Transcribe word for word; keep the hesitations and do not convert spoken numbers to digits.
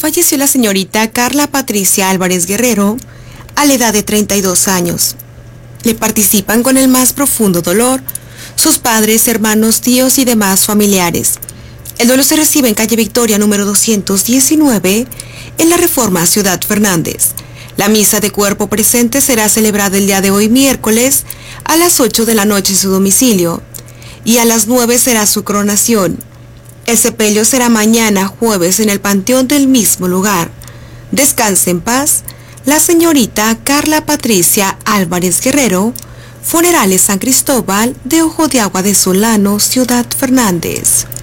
falleció la señorita Carla Patricia Álvarez Guerrero a la edad de treinta y dos años. Le participan con el más profundo dolor sus padres, hermanos, tíos y demás familiares. El duelo se recibe en calle Victoria número doscientos diecinueve en la Reforma Ciudad Fernández. La misa de cuerpo presente será celebrada el día de hoy miércoles a las ocho de la noche en su domicilio y a las nueve será su coronación. El sepelio será mañana jueves en el panteón del mismo lugar. Descanse en paz la señorita Carla Patricia Álvarez Guerrero. Funerales San Cristóbal de Ojo de Agua de Solano, Ciudad Fernández.